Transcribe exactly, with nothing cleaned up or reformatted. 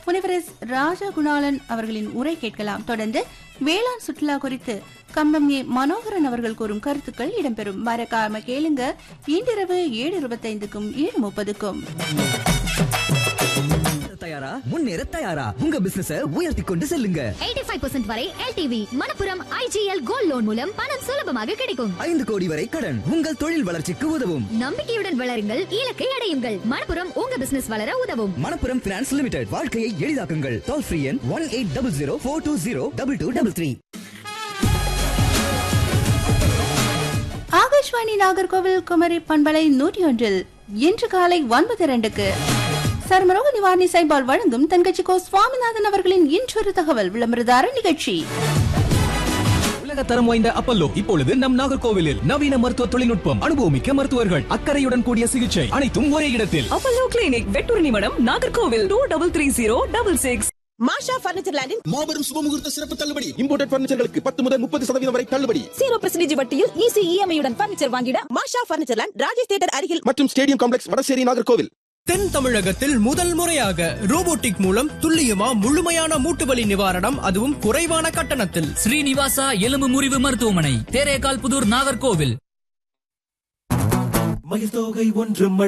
முனைவர் எஸ் ராஜகுணாலன் அவர்களின் உரை கேட்கலாம். தொடர்ந்து வேளாண் சுற்றுலா குறித்து கம்பம் ஏ மனோகரன் அவர்கள் கூறும் கருத்துக்கள் இடம்பெறும். மறக்காம கேளுங்க. இன்றிரவு ஏழு இருபத்தைந்துக்கும் ஏழு முப்பதுக்கும். தயாரா முன்னேற தயாரா உங்க பிசினஸ உயர்த்தி கொண்டு செல்லுங்க. எண்பத்தி ஐந்து சதவீதம் வரை LTV Manappuram IGL gold loan மூலம் பணம் சுலபமாக கிடைக்கும். ஐந்து கோடி வரை கடன் உங்கள் தொழில் வளர்ச்சிக்கு உதவும். நம்பிக்கையுடன் வளருங்கள், இலக்கை அடையுங்கள். மணப்புரம் உங்க பிசினஸ் வளர உதவும். மணப்புரம் பினான்ஸ் லிமிடெட், வாழ்க்கையை எளிதாக்குங்கள். டோல் ஃப்ரீ எண் one eight double zero four two zero double two double three. Akashvani Nagercoil Kumari பண்பலை நூற்றி ஒன்றில் இன்று காலை ஒன்பது இரண்டுக்கு சர்மரோக நிவாரணி சைபால் வழங்கும் தன்கட்சி கோ சுவாமிநாதன் அவர்களின் இன்றொரு தகவல் விளம்பரதார நிகழ்ச்சி. உலக தரம் வாய்ந்த அப்பல்லோ இப்பொழுது நம் நாகர்கோவிலில் நவீன மருத்துவ தொழில்நுட்பம், அனுபவமிக்க மருத்துவர்கள், அக்கறையுடன் கூடிய சிகிச்சை, அனைத்தும் ஒரே இடத்தில். அப்பல்லோ கிளினிக், வெட்டூர் நிமிடம், Nagercoil. Two double three zero double six. மாஷா பர்னிச்சர் லேண்டின் மாபெரும் சுபமுகூர்த்த சிறப்பு தள்ளுபடி. இம்போர்ட்டட் பர்னிச்சர்களுக்கு பத்து முதல் முப்பது சதவீதம் வரை தள்ளுபடி. ஜீரோ பர்சன்டேஜ் வட்டியில் ஈஸி இஎம்ஐயுடன் பர்னிச்சர் வாங்கிட மாஷா பர்னிச்சர் லேண்ட், ராஜேஷ் தியேட்டர் அருகில் மற்றும் ஸ்டேடியம் காம்ப்ளெக்ஸ், வடசேரி, நாகர்கோவில். தென் தமிழகத்தில் முதல் முறையாக ரோபோட்டிக் மூலம் துல்லியமா முழுமையான மூட்டுவலி நிவாரணம், அதுவும் குறைவான கட்டணத்தில். ஸ்ரீனிவாசா எலும்பு முறிவு மருத்துவமனை, தேரேகால் புதூர், நாகர்கோவில். மயில் தொகை ஒன்று